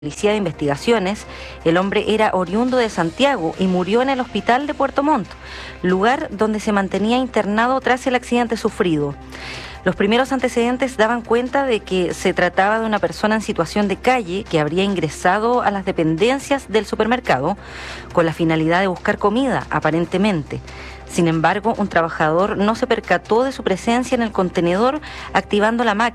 Policía de Investigaciones, el hombre era oriundo de Santiago y murió en el hospital de Puerto Montt, lugar donde se mantenía internado tras el accidente sufrido. Los primeros antecedentes daban cuenta de que se trataba de una persona en situación de calle que habría ingresado a las dependencias del supermercado con la finalidad de buscar comida, aparentemente. Sin embargo, un trabajador no se percató de su presencia en el contenedor, activando la máquina